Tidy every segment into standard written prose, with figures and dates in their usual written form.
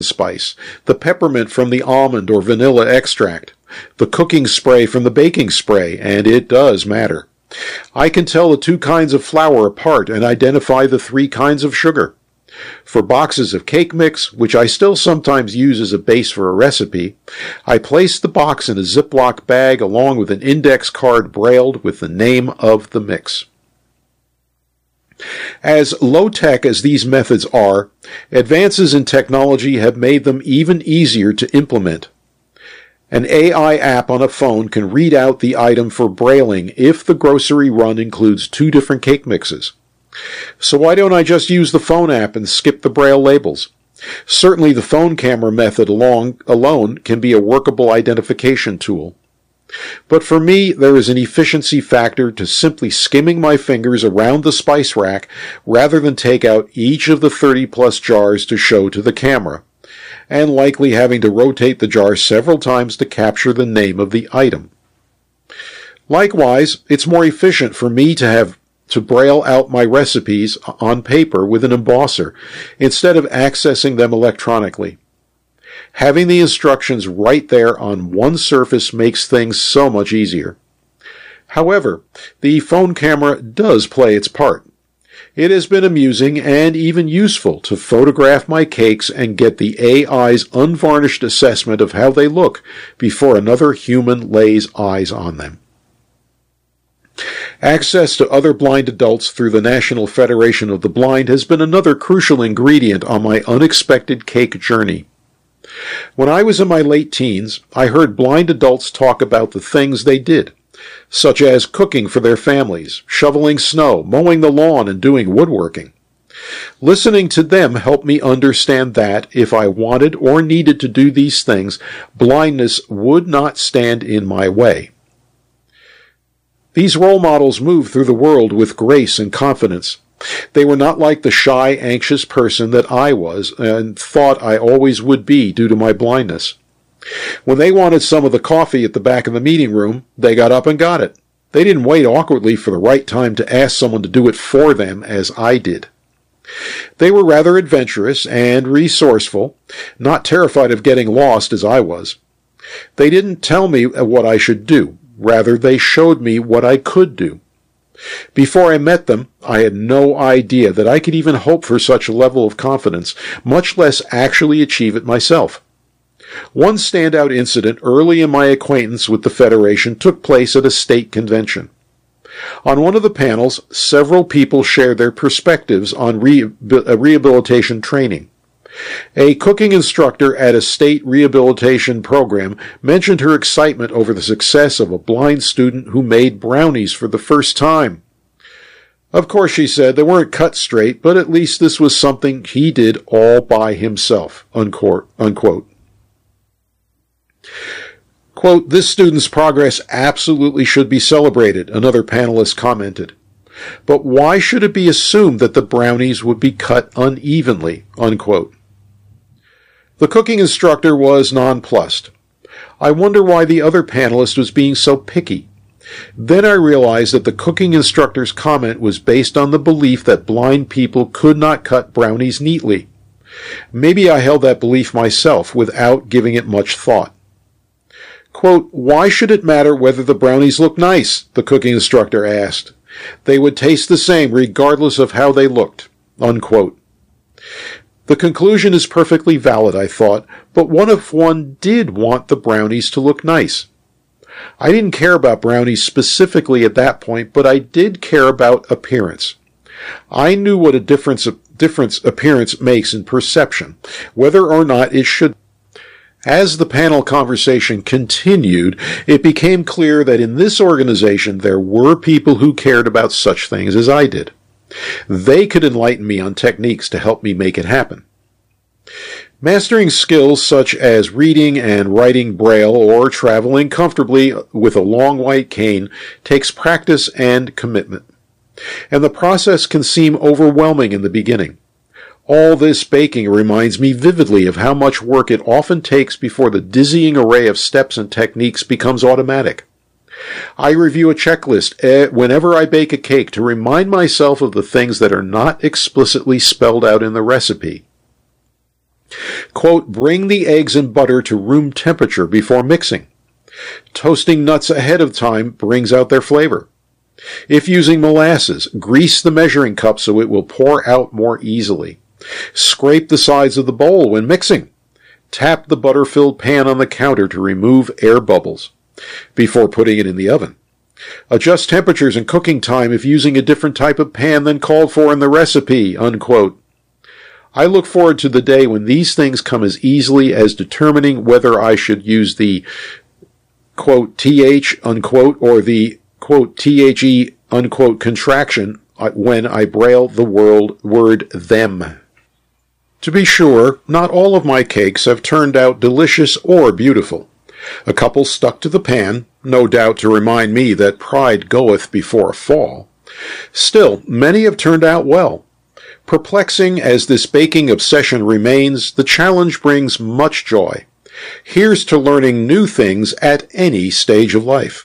spice, the peppermint from the almond or vanilla extract, the cooking spray from the baking spray, and it does matter. I can tell the two kinds of flour apart and identify the three kinds of sugar. For boxes of cake mix, which I still sometimes use as a base for a recipe, I place the box in a Ziploc bag along with an index card brailled with the name of the mix. As low-tech as these methods are, advances in technology have made them even easier to implement. An AI app on a phone can read out the item for brailing if the grocery run includes two different cake mixes. So why don't I just use the phone app and skip the braille labels? Certainly the phone camera method alone can be a workable identification tool. But for me, there is an efficiency factor to simply skimming my fingers around the spice rack rather than take out each of the 30-plus jars to show to the camera, and likely having to rotate the jar several times to capture the name of the item. Likewise, it's more efficient for me to braille out my recipes on paper with an embosser instead of accessing them electronically. Having the instructions right there on one surface makes things so much easier. However, the phone camera does play its part. It has been amusing and even useful to photograph my cakes and get the AI's unvarnished assessment of how they look before another human lays eyes on them. Access to other blind adults through the National Federation of the Blind has been another crucial ingredient on my unexpected cake journey. When I was in my late teens, I heard blind adults talk about the things they did, such as cooking for their families, shoveling snow, mowing the lawn, and doing woodworking. Listening to them helped me understand that, if I wanted or needed to do these things, blindness would not stand in my way. These role models moved through the world with grace and confidence. They were not like the shy, anxious person that I was and thought I always would be due to my blindness. When they wanted some of the coffee at the back of the meeting room, they got up and got it. They didn't wait awkwardly for the right time to ask someone to do it for them as I did. They were rather adventurous and resourceful, not terrified of getting lost as I was. They didn't tell me what I should do. Rather, they showed me what I could do. Before I met them, I had no idea that I could even hope for such a level of confidence, much less actually achieve it myself. One standout incident early in my acquaintance with the Federation took place at a state convention. On one of the panels, several people shared their perspectives on rehabilitation training. A cooking instructor at a state rehabilitation program mentioned her excitement over the success of a blind student who made brownies for the first time. Of course, she said, they weren't cut straight, but at least this was something he did all by himself, unquote. Quote, this student's progress absolutely should be celebrated, another panelist commented. But why should it be assumed that the brownies would be cut unevenly, unquote. The cooking instructor was nonplussed. I wonder why the other panelist was being so picky. Then I realized that the cooking instructor's comment was based on the belief that blind people could not cut brownies neatly. Maybe I held that belief myself without giving it much thought. Quote, why should it matter whether the brownies look nice? The cooking instructor asked. They would taste the same regardless of how they looked, unquote. The conclusion is perfectly valid, I thought, but what if one did want the brownies to look nice? I didn't care about brownies specifically at that point, but I did care about appearance. I knew what a difference appearance makes in perception, whether or not it should. As the panel conversation continued, it became clear that in this organization there were people who cared about such things as I did. They could enlighten me on techniques to help me make it happen. Mastering skills such as reading and writing Braille or traveling comfortably with a long white cane takes practice and commitment. And the process can seem overwhelming in the beginning. All this baking reminds me vividly of how much work it often takes before the dizzying array of steps and techniques becomes automatic. I review a checklist whenever I bake a cake to remind myself of the things that are not explicitly spelled out in the recipe. Quote, bring the eggs and butter to room temperature before mixing. Toasting nuts ahead of time brings out their flavor. If using molasses, grease the measuring cup so it will pour out more easily. Scrape the sides of the bowl when mixing. Tap the butter-filled pan on the counter to remove air bubbles before putting it in the oven. Adjust temperatures and cooking time if using a different type of pan than called for in the recipe, unquote. I look forward to the day when these things come as easily as determining whether I should use the, quote, th, unquote, or the, quote, the, unquote, contraction when I braille the word them. To be sure, not all of my cakes have turned out delicious or beautiful. A couple stuck to the pan, no doubt to remind me that pride goeth before a fall. Still, many have turned out well. Perplexing as this baking obsession remains, the challenge brings much joy. Here's to learning new things at any stage of life.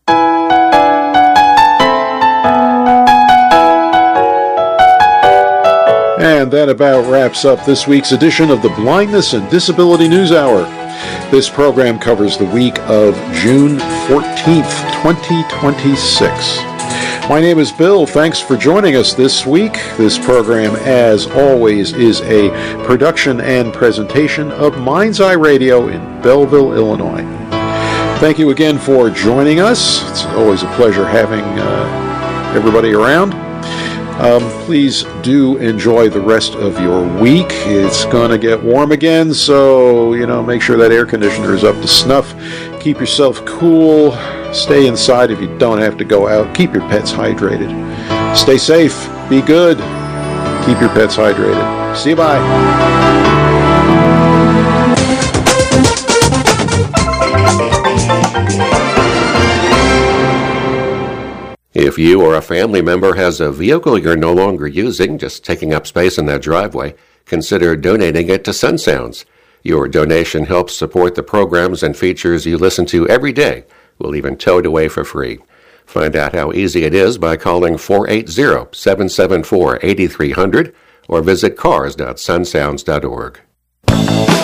And that about wraps up this week's edition of the Blindness and Disability News Hour. This program covers the week of June 14th, 2026. My name is Bill. Thanks for joining us this week. This program, as always, is a production and presentation of Mind's Eye Radio in Belleville, Illinois. Thank you again for joining us. It's always a pleasure having everybody around. Please do enjoy the rest of your week. It's going to get warm again, so, make sure that air conditioner is up to snuff. Keep yourself cool. Stay inside if you don't have to go out. Keep your pets hydrated. Stay safe. Be good. Keep your pets hydrated. See you, bye. If you or a family member has a vehicle you're no longer using, just taking up space in that driveway, consider donating it to Sun Sounds. Your donation helps support the programs and features you listen to every day. We'll even tow it away for free. Find out how easy it is by calling 480-774-8300 or visit cars.sunsounds.org.